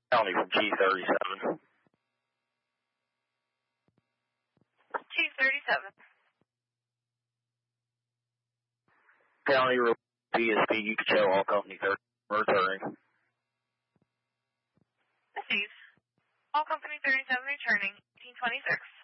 County from G37. G37. County PSP, you can show all company 30 returning. Received. All company 37 returning, 1826.